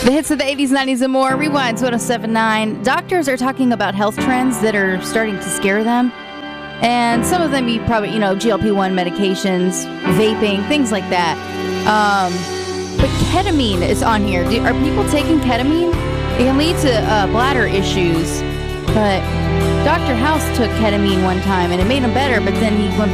The hits of the 80s, 90s, and more. Rewinds 1079. Doctors are talking about health trends that are starting to scare them. And some of them you probably, GLP-1 medications, vaping, things like that. But ketamine is on here. Are people taking ketamine? It can lead to bladder issues. But Dr. House took ketamine one time and it made him better, but then he went